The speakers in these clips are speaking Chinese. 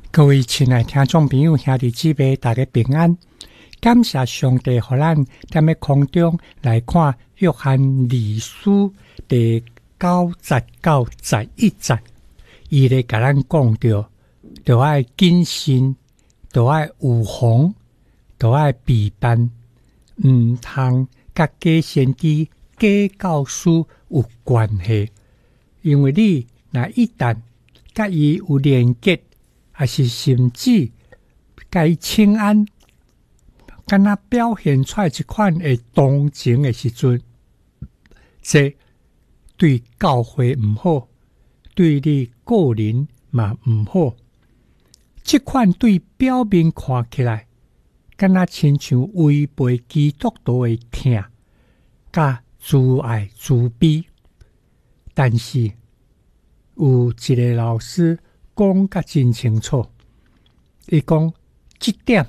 各位亲爱听众朋友、兄弟姊妹，大家平安！感谢上帝，让咱在空中来看约翰二书第99、11节，伊咧甲咱讲到，就爱谨慎，就爱有防，就爱避办，毋通甲假先知、假教师有关系，因为你若一旦甲伊有连结，还是甚至甲伊请安，敢若表现出来一款的同情的时阵，这对教会毋好，对你个人嘛毋好。这款对表面看起来，敢若亲像违背基督徒的疼，甲自爱自卑，但是有一个老师讲甲真清楚，伊讲这点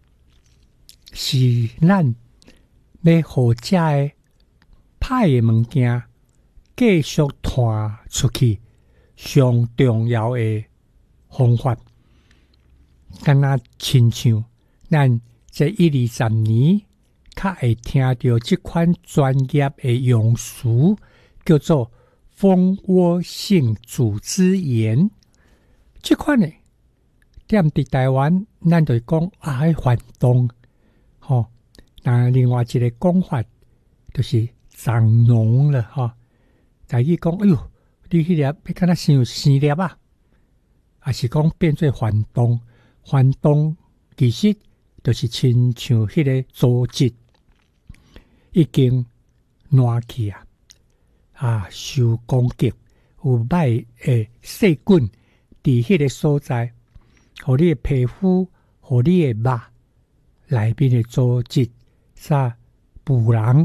是咱要互遮的歹的物件继续传出去上重要的方法。敢若亲像咱这1-20年较会听到这款专业的用词，叫做蜂窝性组织炎。这款呢，踮伫台湾，咱就讲爱反动，那另外一个讲法就是长脓了，台语讲，哎呦，你迄粒要敢若像生粒啊，还是讲变做反动？反动其实就是亲像迄个组织已经烂去受攻击，有歹的细菌伫迄个所在，互你的皮肤，互你的肉内面的组织，腐人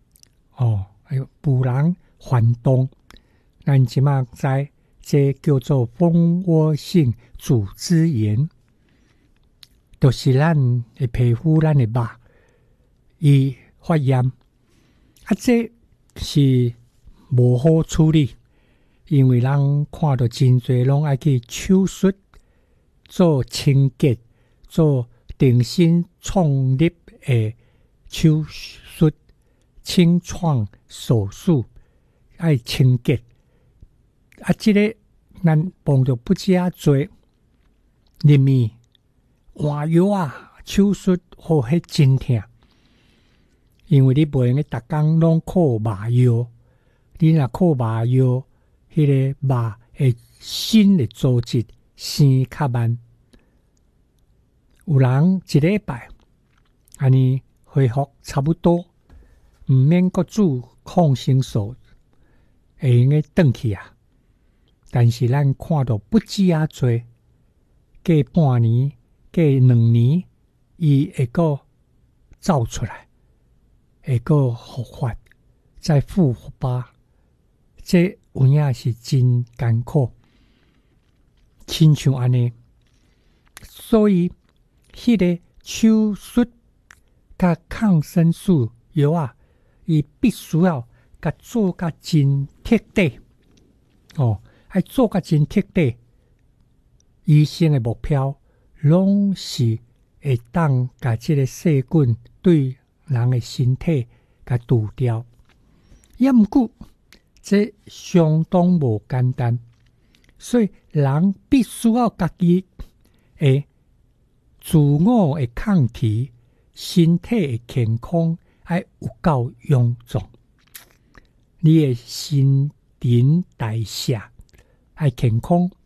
腐人反动，咱即马知这叫做蜂窝性组织炎，就是咱的皮肤、咱的肉伊发炎，这是无好处理，因为人看到真侪拢爱去手术做清洁、做重新创立的手术、清创手术，爱清洁。这个咱碰到不止多，入面换药手术好迄真疼，因为你袂用逐工拢靠麻药，你若靠麻药，迄个肉的新的组织生较慢。有人一礼拜安尼恢复差不多，毋免搁煮抗生素，会用个转去但是咱看到不止多，过半年、过2年，伊会搁走出来，会搁复发，再复发，这有影是真艰苦，亲像安尼。所以迄个手术甲抗生素药伊必须要甲做甲真彻底，要做甲真彻底。医生的目标拢是会当甲这个细菌对人的身体甲除掉，也毋过这相当无简单，所以人必须要家己的自我的抗体、身体的健康要有够臃肿，你的新陈代谢要健康，